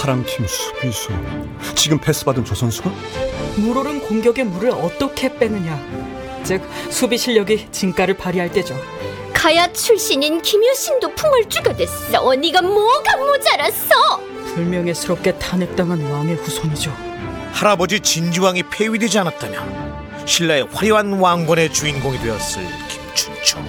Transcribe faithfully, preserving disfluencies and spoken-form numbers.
파랑팀 수비수, 지금 패스받은 조선수가? 물 오른 공격의 물을 어떻게 빼느냐, 즉 수비 실력이 진가를 발휘할 때죠. 가야 출신인 김유신도 풍월주가 됐어. 네가 뭐가 모자랐어? 불명예스럽게 탄핵당한 왕의 후손이죠. 할아버지 진지왕이 폐위되지 않았다면 신라의 화려한 왕권의 주인공이 되었을 김춘초.